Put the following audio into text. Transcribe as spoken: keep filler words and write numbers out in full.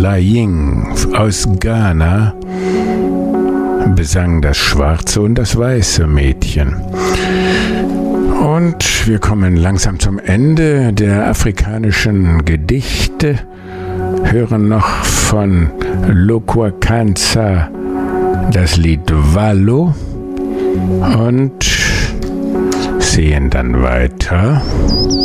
Ying aus Ghana besang das schwarze und das weiße Mädchen. Und wir kommen langsam zum Ende der afrikanischen Gedichte, hören noch von Lokwakanza das Lied Valo und sehen dann weiter